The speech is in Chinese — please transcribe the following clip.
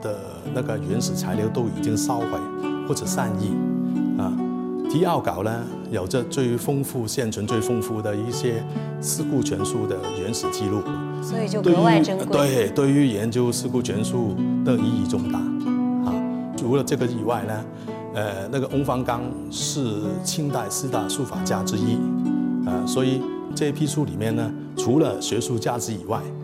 的那个原始材料都已经烧毁或者散佚啊。第二稿呢，有着现存最丰富的一些事故权术的原始记录， 所以就格外珍贵。 对于研究事故权术的意义重大啊。除了这个以外呢，那个翁方刚是清代4大书法家之一啊，所以这批书里面呢，除了学术价值以外，